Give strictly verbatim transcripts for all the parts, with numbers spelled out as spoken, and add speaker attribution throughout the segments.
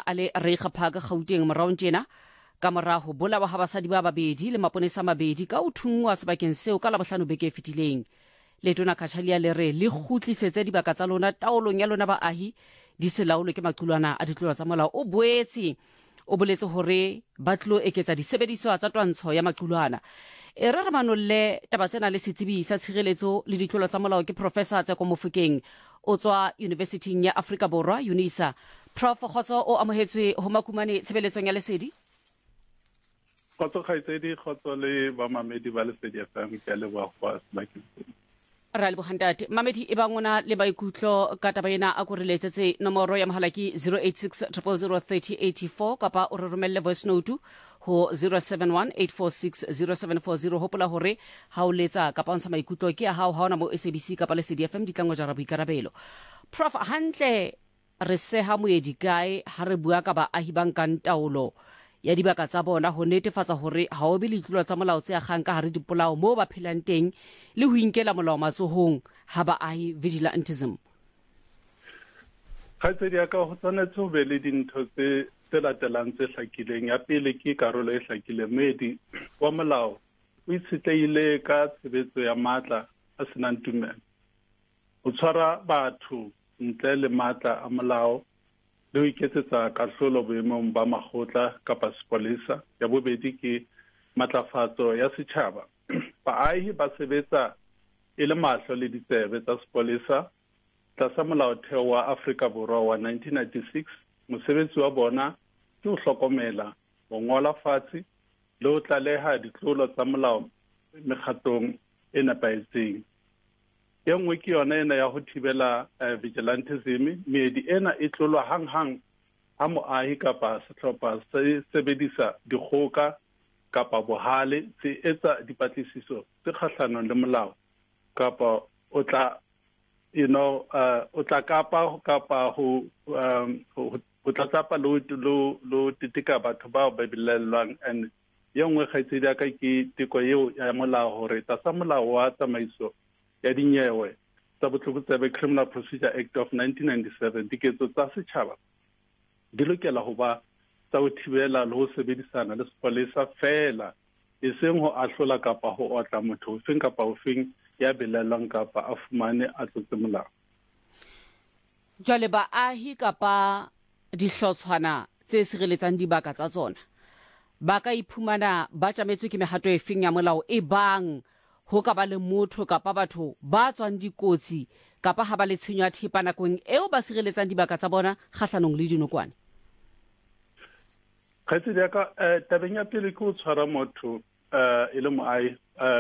Speaker 1: ale re ikgapha ka Gauteng morao tjena ka morago bolawa ha basadi ba babedi le maponesa mabedi ka o thungwa sebakeng seo ka la bohlano beke fetileng. Letona Khatshaliya le re le khutlisetse dibaka tsa lona taolong ya lona baahi di se laolwe ke maqulwana a ditlolo tsa molao o boetse o boletse hore ba tlo eketsa disebediswa tsa twantsho ya maqulwana. E re re manolle taba tsena le setsebi sa tshireletso le ditlolo tsa molao ke Professor Tseko Mofokeng o tswa University ya Afrika Borwa UNISA. Prof Khotso o amohetswe ho makumane tshebeletsong ya lesedi.
Speaker 2: Khotso khaitsedi khotso le ba mamedi ba lesedi F M ke le ba kwa sebakeng.
Speaker 1: Ra le bohantate mamedi e bangona le baikutlo ka taba ena a koreletsetse nomoro ya mohala ke zero eight six zero zero zero three zero eight four kapa o re romelle voice note ho zero seven one eight four six zero seven four zero. Hopola hore ha o letsa kapa o ntsha maikutlo ke a hao ha ona mo S A B C kapa lesedi F M di tlangwa jara boikarabelo. Prof hantle re seha moedi kae ha re bua ka baahi ba nkang taolo ya dibaka tsa bona ho netefatsa hore ha o be le ditlolo tsa molao tse akgang ka hare dipolao mo ba phelang teng le ho inkela molao matsohong ha baahi vigilantism.
Speaker 2: Khaitsedi ya ka ho tshwanetse ho be le dintho tse tse latelang tse hlakileng. Ya pele ke karolo e hlakileng, moedi wa molao o itshetlehile ka tshebetso ya matla a senang tumelo, ho tshwara batho ntle le matla a molao le ho iketsetsa kahlolo boemong ba makgotla kapa sepolesa. Ya bobedi ke matlafatso ya setjhaba. Baahi ba sebetsa e le mahlo le ditsebe tsa sepolesa tlasa molaotheo wa Afrika Borwa wa nineteen ninety-six. Mosebetsi wa bona ke ho hlokomela, ho ngola fatshe le ho tlaleha ditlolo tsa molao mekgatlong e nepahetseng. E nngwe ke yona ena ya ho thibela uh, vigilantism. Meedi ena e tlolwa hang-hang ha moahi kapa sehlopha se sebedisa dikgoka kapa bohale se etsa dipatlisiso tse kgahlanong le molao kapa o tla you know uh, o tla kapa kapa ho um, ho tla tsapa lo lo lo titika batho ba ba bilelwang. And ye nngwe khaitsedi ya ka ke tiko eo ya molao hore tsa molao wa tsamaiso ya dinyewe tsa botlokotsebe Criminal Procedure Act of nineteen ninety-seven. Diketso tsa setjhaba di lokela ho ba tsa ho thibela le ho sebedisana le sepolesa fela, e seng ho ahlola kapa ho otla motho ofeng kapa ofeng ya belelwang kapa a fumane a tlotse molao.
Speaker 1: Jwale baahi kapa dihlotshwana tse sireletsang dibaka tsa tsona ba ka iphumana ba tjametswe ke mehato e feng ya molao e bang ho ka ba le motho kapa batho ba tswang dikotsi kapa ha ba le tshenyo ya thepa nakong eo ba sireletsang dibaka tsa bona kgahlanong le dinokwane.
Speaker 2: Khaitsedi ya ka tabeng ya pele ke ho tshwara motho e le moahi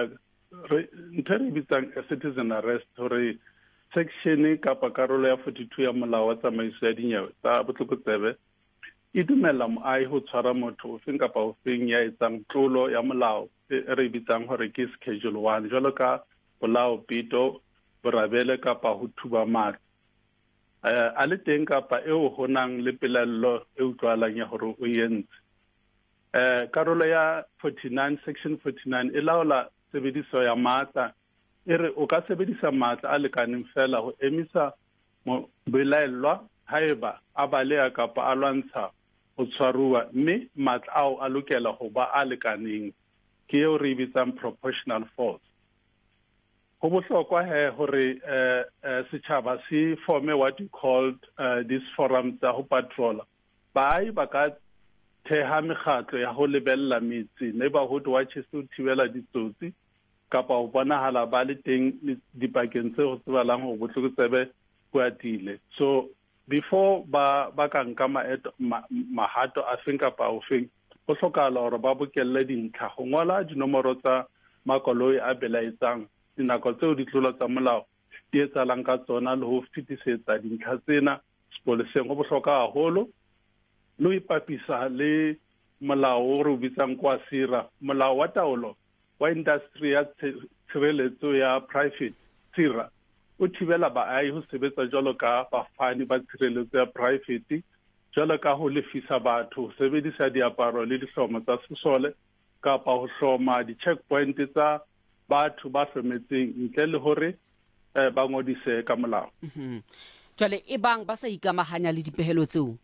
Speaker 2: ntho re bitsang a citizen arrest, hore section kapa karolo ya forty-two ya molao wa tsamaiso ya dinyewe tsa botlokotsebe e dumella moahi ho tshwara motho ofeng kapa ofeng ya etsang tlolo ya molao re bitsang hore ke schedule one, jwalo ka polao, pito, borabele kapa ho thuba matla uh, a le teng kapa eo ho nang le pelello e utlwalang ya hore o yentse. Uh, karolo ya forty-nine, section forty-nine e laola sebediso ya matla, e re o ka sebedisa matla a lekaneng fela ho emisa belaellwa haeba a baleha kapa a lwantsha ho tshwaruwa, mme matla ao a lokela ho ba a lekaneng, ke eo re bitsang proportional force. Ho bohlokwa he hore uh, uh, setjhaba se forme what you called uh, this forum tsa ho patrola. Baahi ba ka theha mekgatlo ya ho lebella metsi, neighborhood watches, ho thibela ditsotsi kapa ho bonahala ba le teng dipakeng tse ho tsebalang ho botlokotsebe bo atile. So before ba ba ka nka maeto mahato a feng kapa ofeng, ho hlokahala hore ba bokelle dintlha, ho ngola dinomoro tsa makoloi a belaetsang dinako tseo ditlolo tsa molao di etsalang ka tsona le ho fetisetsa dintlha tsena sepoleseng. Ho bohlokwa haholo le ho ipapisa le molao o re bitsang kwa sira, molao wa taolo wa industry ya tshireletso ya private sira o thibela baahi ho sebetsa jwalo ka bafani ba tshireletso ya private, jwalo ka ho lefisa batho, ho sebedisa diaparo le dihlomo tsa sesole kapa ho hloma di-checkpoint tsa batho ba hlometseng ntle le hore eh, ba ngodise ka molao.
Speaker 1: Jwale e bang ba sa ikamahanya le dipehelo tseo,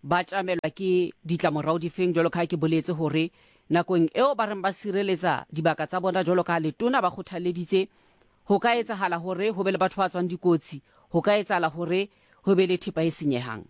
Speaker 1: ba tjamelwa ke ditlamorao difeng jalo ka ke boletse hore nakong eo ba reng ba sireletsa dibaka tsa bona jalo ka letona ba kgothaleditse ho ka etsahala hore ho be le batho ba tswang dikotsi ho ka etsahala hore ho be le thepa e senyehang.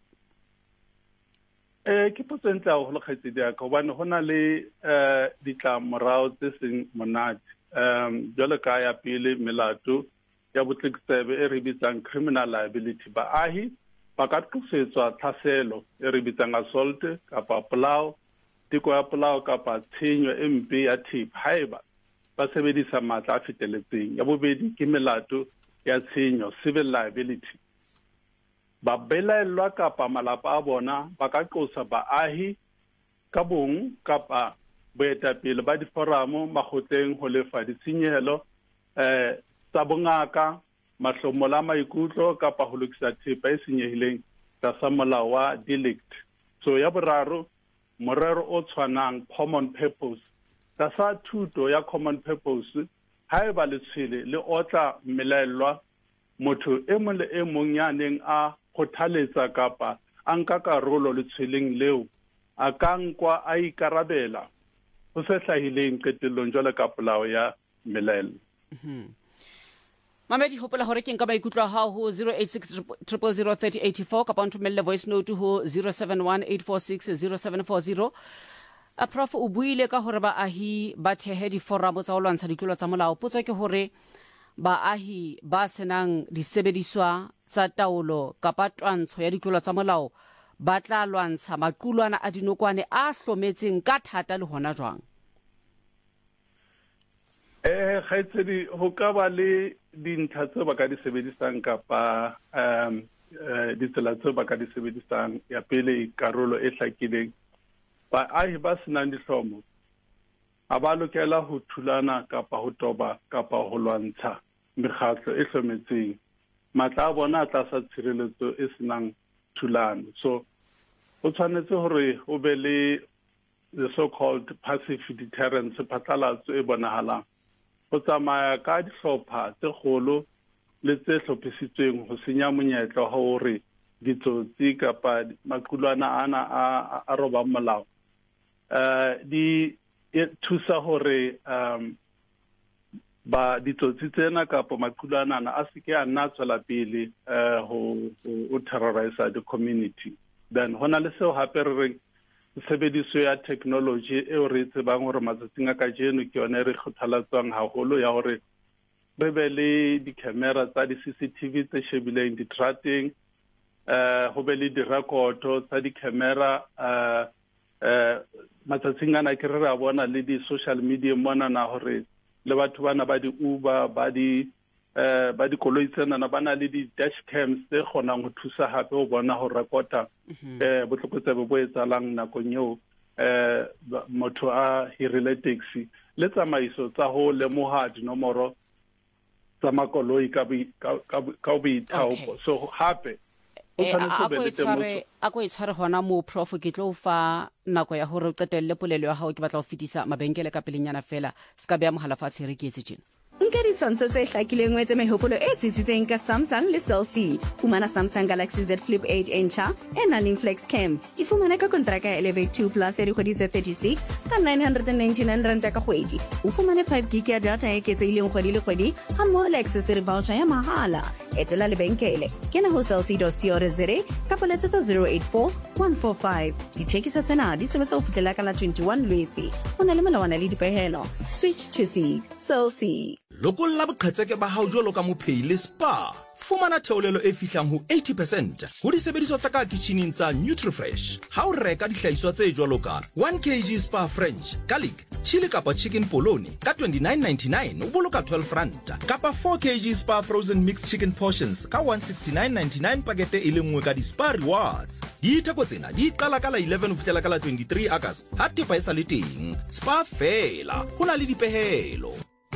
Speaker 2: Eh ke potsentsha ho le kgaitsedi ya ka hobane hona le eh ditlamorao tse seng monate um jalo ka ya pele melato ya botleksebe e re bitsang criminal liability baahi ba ka tlosetswa tlhaselo e re bitsang assault kapa polao tiko ya polao kapa tshenyo e mpe ya thepa haeba ba sebedisa matla a feteletseng. Ya bobedi ke melato ya tshenyo civil liability ba belaelwa kapa malapa a bona ba ka tlosa baahi ka bong kapa boetapele ba diforamo makgotleng ho lefa ditshenyehelo eh tsa bongaka mahlomola maikutlo kapa ho lokisa thepa e senyehileng tsa molao wa delict. So ya boraro morero o tshwanang common purpose tsa thuto ya common purpose haeba le tshele le otla melaelwa motho e mong le e mong ya neng a kgothaletsa kapa a nka karolo le tsheleng leo a ka nkwa a ikarabela ho se hlahileng qetellong jwale ka polao ya melaelo.
Speaker 1: Mamedi hopola hore ke nka ba ikutlwa ha ho zero eight six zero zero zero three oh eight four kapa nthumelle voice note ho zero seven one eight four six zero seven four zero. A prof o buile ka hore baahi ba thehe diforamo tsa ho lwantsha ditlolo tsa molao. Potso ke hore baahi ba senang disebediswa tsa taolo kapa twantsho ya ditlolo tsa molao ba tla lwantsha maqulwana a dinokwane a hlometseng ka thata le hona jwang.
Speaker 2: Eh khaitsedi ho ka ba le dintlha tse ba ka di sebedisang kapa um ditsela tse ba ka di sebedisang. Ya pele karolo e hlakileng baahi ba senang dihlomo a ba lokela ho thulana kapa ho toba kapa ho lwantsha mekgatlo e hlometseng matla a bona a tlasa tshireletso e senang thulano. So o tshwanetse hore o be le the so called passive deterrence phatlalatso e bonahalang ho tsamaya ka dihlopha tse kgolo le tse hlophisitsweng ho senya monyetla hore ditsotsi kapa maqulwana ana a a roba molao eh di thusa hore um ba ditsotsi tsena kapa maqulwana ana a seke a nna tswela pele eh ho ho terrorize the community. Then hona le seo hape re re sebediso ya technology e re tsebang hore matsatsing a ka jeno ke yone re kgothalatsang haholo ya hore be be le di-camera tsa di-C C T V tse shebileng di-tracking eh ho be le di-recordo tsa di-camera eh eh matsatsing ana ke re ra bona le di-social media mona na hore le batho bana ba di-Uber ba di eh ba dikoloi tsena na bana le di-dash cams tse kgonang ho thusa hape ho bona ho rekota eh botlokotsebe bo etsalang nakong eo eh motho a hirile taxi le tsamaiso tsa ho lemoha dinomoro tsa makoloi ka ka boithaopo. So hape
Speaker 1: a ko itshware hona mo prof ke tlo fa nako ya hore o qetelle polelo ya hao ke batla go fitisa mabenkele ka pelenyana fela ska bea mogala fatshe re ke etse tjena.
Speaker 3: Nka ditshwantsho tse hlakileng wetse mehopolo e tsitsitseng ka Samsung le Cell C. Fumana Samsung Galaxy Z Flip eight incha e nang le flex cam. E fumana ka kontraka ya Elevate two plus ya dikgwedi tse thirty-six ka nine hundred ninety-nine rand ka kgwedi. O fumane five gig ya data e eketsehileng kgwedi le kgwedi ha mmoho le accessory voucher ya mahala. Etela lebenkele kena ho cell c dot co dot za kapa letsetsa zero eight four one four five. Dithekiso tsena di sebetsa ho fihlela ka la twenty-one Lwetse. Ho na le melawana le dipehelo. Switch to C. Cell C.
Speaker 4: Lokolla boqhetseke ba hao jwalo ka mophei le spa. Fumana theolelo e fihlang ho eighty percent ho disebediswa tsa ka kitcheneng tsa Nutrifresh. Ha o reka dihlahiswa tse jwalo ka one kilogram spa French, garlic, chili kapa chicken polony ka twenty-nine ninety-nine o boloka twelve rand. Kapa four kilogram spa frozen mixed chicken portions ka one sixty-nine ninety-nine pakete e le nngwe ka di Spa Rewards. Ditheko tsena di qala ka la eleven ho fihlela ka la twenty-three August. Ha tepa e sa le teng. Spa fela. Ho na le dipehelo.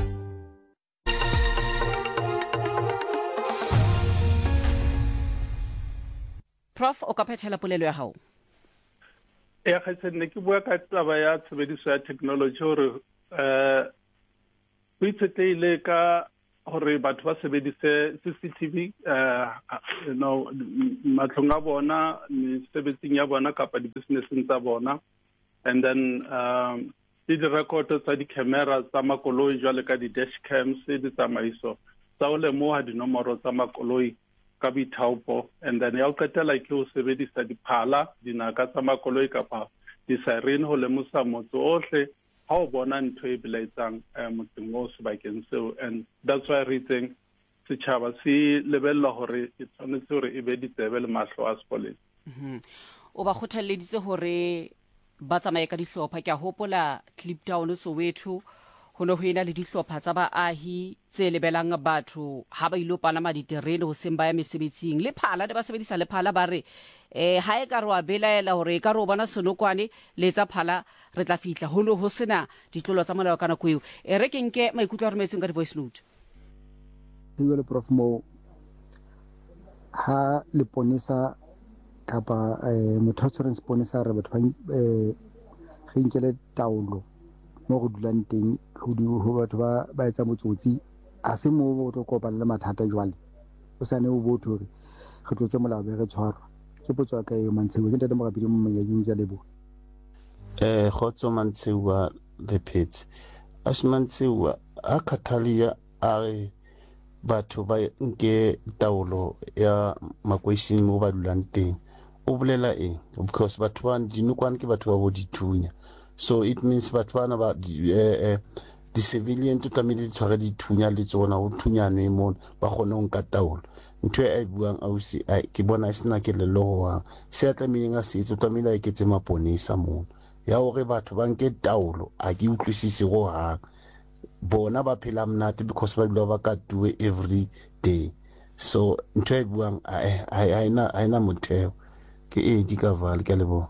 Speaker 1: Prof o ka phethela polelo ya hao.
Speaker 2: Ya khaitsene ke bua ka taba ya tshebediso ya technology hore eh o itsetleile ka hore batho ba sebedise C C T V uh, you know matlong a bona mesebetsing ya bona kapa di-businesseng tsa bona, and then um di record tsa di-camera tsa makoloi jwale ka di-dash cams di tsamaiso tsa o lemoha dinomoro tsa makoloi ka boithaopo, and then ya o qetela ke ho sebedisa diphala dinaka tsa makoloi kapa di-siren ho lemosa motho ohle ha o bona ntho e belaetsang motseng mo sebakeng seo. And that's why re itseng setjhaba se lebella hore e tshwanetse hore e be ditsebe le mahlo a sepolesa.
Speaker 1: O ba kgothalleditse hore ba tsamaye ka dihlopha. Ke a hopola Kliptown Soweto ho ne ho ena le dihlopha tsa baahi tse lebelang batho ha ba ilo palama diterene ho seng ba ya mesebetsing, le phala de ba sebedisa le phala ba re eh ha e ka re wa belaela hore e ka re o bona senokwane le tsa phala re tla fihla ho no ho sena ditlolo tsa molao kana kweo. E re ke nke maikutlo a rometseng ka di-voice note.
Speaker 5: Diwe le Prof Mo ha le ponisa kapa eh motho a tshwereng seponisa re batho ba eh ge inkele taolo mo go dulang teng ho batho ba ba etsa motsotsi a se mo go tlo kopana le mathata jwale o sane o botho re re tlotse molao be re tshwarwa ke potso ka e Mantshego ke ntate mo gapedi mo meyeng ja lebo
Speaker 6: eh khotso Mantshego the pits Mantshego a Khathalia a batho ba nke taolo ya makweshini mo ba dulang teng o bolela eng? Because batho ba dinokwane ke batho ba bo dithunya, so it means batho bana ba eh di civilian to tlamehile di tshware dithunya le tsona ho thunyane mo ba gone ho nka taolo. Ntho e buang ausi ke bona e sena ke le lohoang se a tlamehile a se itse tlamehile a iketse maponesa mo ya hore batho ba nke taolo a ke utlwisise go hang bona ba phela mnate because ba dula ba ka tuwe every day. So ntho e buang a a ina a ina motheo ke e di ka vale ke lebo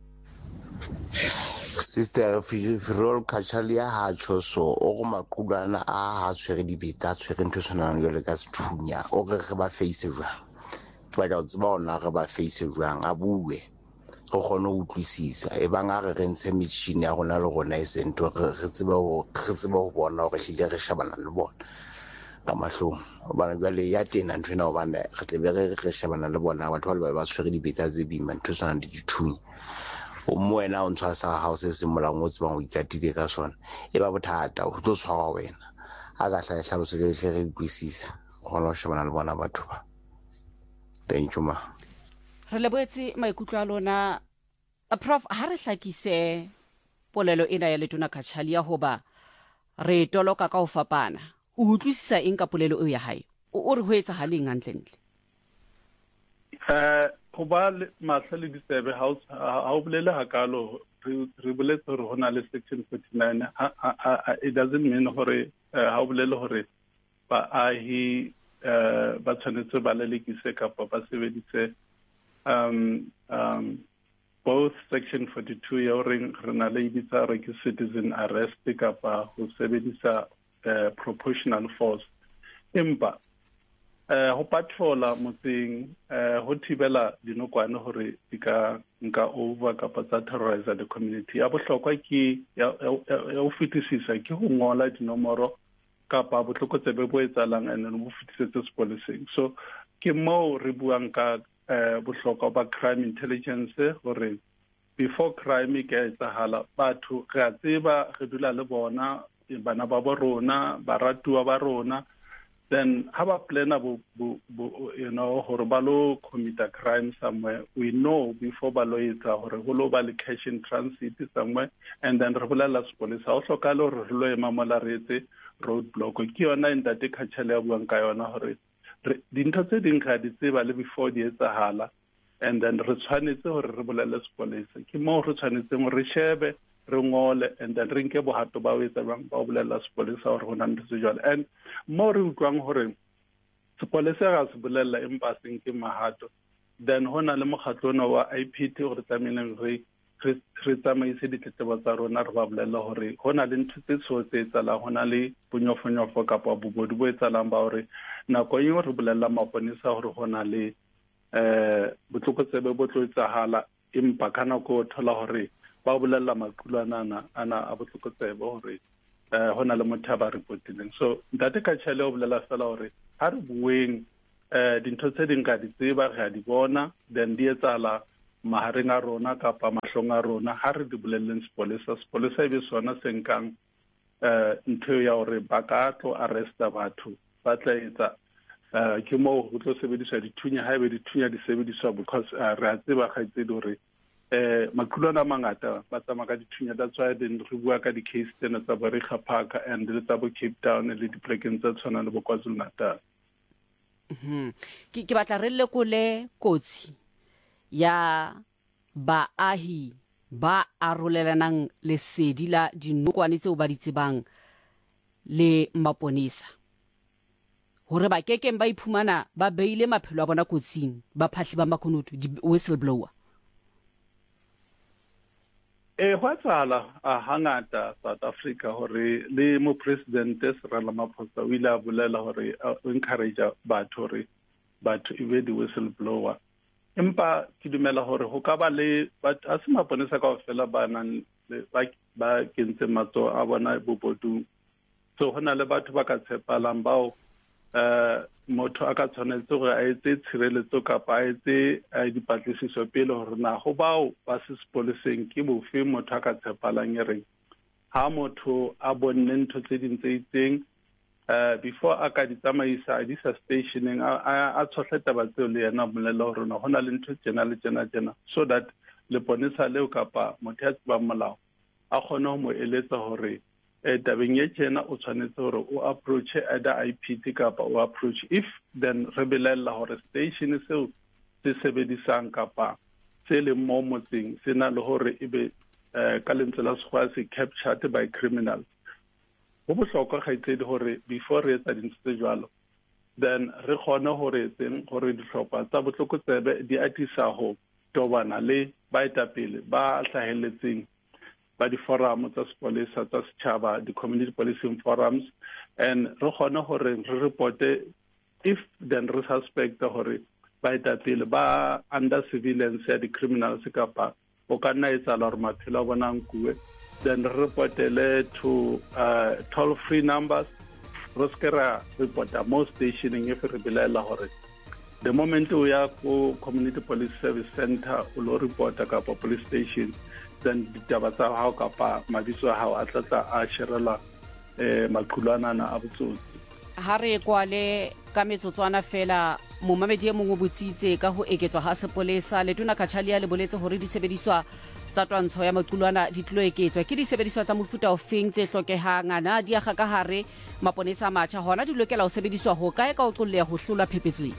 Speaker 7: Sister Firol Khathalia ha tshoso o go maqulana a ha tshwere dibetsa tshwere ntho tshwanang le ka sethunya o re re ba face jwang ba ga tsba ona re ba face jwang a bue go gone o utlwisisa e bang a re re ntshe machine ya gona le gona e sento re tseba go re tseba go bona gore hlile re shabana le bona ka mahlong bana jwale ya tena ntho ena o bana re tle be re re shabana le bona batho ba ba tshwere dibetsa tse bima ntho tshwanang le dithunya o moena o ntshwa sa house se molang o tsebang o ikatile ka sona e ba bothata o tlo tshwara wena a ka hla hlaloso le hle re ikwisisa gona o shebana le bona batho ba. Thank you ma.
Speaker 1: Re leboetse maikutlo a lona Prof. Ha re hlakise polelo ena ya letona Khathalia hoba re toloka ka o fapana o utlwisisa eng ka polelo e ya hae o re ho etsa haleng antlentle
Speaker 2: eh ho ba mahlo le ditsebe ha o bolele hakalo re boletse hore hona le section forty-nine it doesn't mean hore ha o bolele hore ba ahi eh ba tshwanetse ba lelekise kapa ba sebedise um um both section forty-two ya hore re na le bitsa re ke citizen arrest kapa ho sebedisa proportional force empa eh ho patrola motseng eh ho thibela dinokwane hore di ka nka over kapa tsa terrorize the community ya bohlokwa ke ya o fitisisa ke ho ngola dinomoro kapa botlokotsebe bo etsalang and bo fitisetse sepoleseng. So ke mo re buang ka eh bohlokwa ba crime intelligence hore before crime e ka etsahala batho re a tseba re dula le bona bana ba borona baratuwa ba rona then how about plan bo, bo, bo, you know hore ba lo commit a crime somewhere we know before ba lo etsa hore ho lo ba le cash in transit somewhere and then re bolela sepolesa o hloka le hore re lo ema mola re etse road block ke yona ntate Khathalia buang ka yona hore dintho tse ding ga di tseba le before di etsahala and then re tshwanetse hore re bolele sepolesa ke mo re tshwanetse re shebe re ngole and then re nke bohato ba o etsa bang ba bolela sepolesa hore hona ntse jwale and mo re utlwang hore sepolesa ga se bolela empa seng ke mahato then hona le mokgatlona wa I P T hore tsameleng re re tsamaise ditletlebo tsa rona re ba bolela hore hona le ntho tse tshotse tsala hona le bonyofonyofo kapa bobodu bo etsalang ba hore nako e re bolela maponisa hore hona le eh botlokotsebe bo tlo etsahala empa kana go thola hore ba bolela maqulwana ana a botlokotsebe hore uh, hona le motho ba reportileng. So ntate Khatshale o bolela fela hore ha re bueng uh, dintho tse ding ka di tseba re a di bona, then di etsala mahareng a rona kapa mahlong a rona ha re di bolelleng sepolesa. Sepolesa e be sona se nkang uh, ntho ya hore ba ka tlo arresta batho ba tla etsa uh, ke moo ho tlo sebediswa dithunya ha ebe dithunya di sebediswa because uh, re a tseba kgaitsedi hore eh maqulwana a mangata ba tsamaya ka dithunya. That's why then re bua ka di-case tsena tsa bo Reiger Park and le tsa bo Cape Town le diplekeng tsa tshwana le bo KwaZulu-Natal.
Speaker 1: Mhm. Ke ke batla re lekole kotsi ya baahi ba arolelanang lesedi la dinokwane tseo ba di tsebang le maponesa hore ba kekeng ba iphumana ba beile maphelo a bona kotsing ba phahli ba makonotu di whistleblower.
Speaker 2: Eh hwa tsala a hangata South Africa hore le mo president Cyril Ramaphosa o ile a bolela hore o encourage batho hore batho e be di whistleblower. Empa ke dumela hore ho ka ba le a se maponesa kaofela ba nang ba kentse matso a bona bobodu. So hona le batho ba ka tshepalang bao uh motho a ka tshwanetse gore a etse tshireletso kapa a etse dipatlisiso pele hore na go bao ba se sepoleseng ke bofe motho a ka tshepalang e reng ha motho a bonne ntho tse ding tse itseng uh before a ka di tsamaisa di sa stationing a tshotleta ba tseo le yena bolela hore na hona le ntho tsena le tsena tsena so that le ponesa leo kapa motho a tseba molao a kgone ho mo eletsa hore eh tabeng ye tsena o tshwanetse hore o approach either I P T kapa o approach if then re belella hore station seo se sebedisang kapa se le mo motseng se na le hore ebe eh ka lentswe la sekgwa se captured by criminals. Ho bohlokwa kgaitsedi hore before re etsa dintho tse jwalo then re kgone hore tseng hore dihlopha tsa botlokotsebe di atisa ho tobana le baetapele ba hlahelletseng ba di forum tsa sepolesa tsa setjhaba, di community policing forums, and re kgone hore re reporte if then re suspect hore baetapele ba under surveillance ya di-criminals kapa o ka nna etsala hore maphelo a bona nkuwe, then re reportele to uh, toll free numbers. Re se ra reporta mo stationing if re belela hore the moment o ya ko community police service center o lo reporta kapa police station then ditaba tsa hao kapa mabitso a hao a tlatla a sherela eh maqulwana a botsotsi.
Speaker 1: Ha re kwale ka metsotswana fela momamedi e mongwe botsitse ka ho eketswa ha sepolesa Letona Khatshale le boletse hore di sebediswa tsa twantsho ya maqulwana di tlo eketswa ke di sebediswa tsa mofuta o feng tse hlokehang ana di aga ka hare maponesa a matjha hona di lokela ho sebediswa ho kae ka o tlolla ho hlola phepetsweng.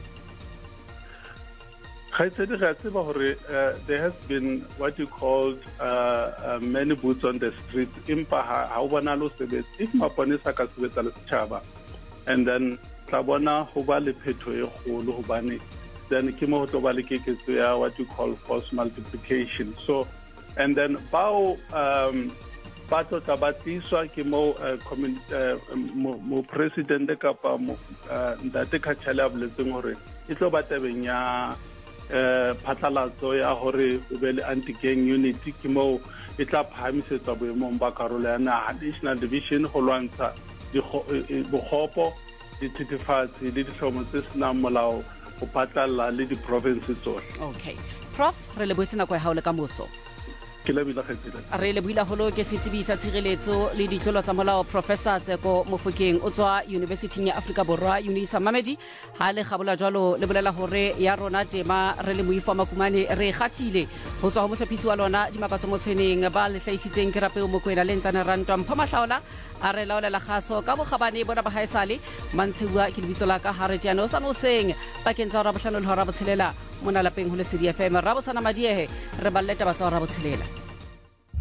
Speaker 2: Khaitsedi ga tseba hore there has been what you called uh, uh, many boots on the street impa ha o bona lo sebetsa if maponesa ka sebetsa le setjhaba and then tla bona ho ba le phetho e kgolo hobane then ke mo ho tlo ba le keketso ya what you call force multiplication. So and then bao um ba tlo tabatiswa ke mo mo president kapa mo ntate Khatshale a boletseng hore e tlo ba tabeng ya eh phatlalatso ya hore o be le anti-gang unity ke mo e tla phamisetswa boemong ba karolo ya naha National Division go lwantsha bogopo dithidifatsi le dihlomo tse senang molao go phatlalla le di-province tsohle.
Speaker 1: Okay Prof re le boetse nako ya hao le ka moso
Speaker 2: ke le bila khaitsela
Speaker 1: re le buila holo ke setsibisa tshireletso le ditlolo tsa molao Professor Tseko Mofokeng o tswa University ya Africa Borwa Unisa Mamedi ha le gabola jwalo le bolela hore ya rona tema re le moifo makumane re kgathile ho tswa ho motlhapisi wa lona di makatso mo tshweneng ba le hlaisitseng ke rapeo mo kwena le ntsana rantwa mpha mahlaola a re laolela kgaso ka bogabane bona ba haesale mantshebua ke lebitso la ka hare jana o sa no seng bakeng tsa ra bohlano le hora botshelela mona lapeng ho le C D F M ra bosana madiehe re balleta ba tsa ra botshelela.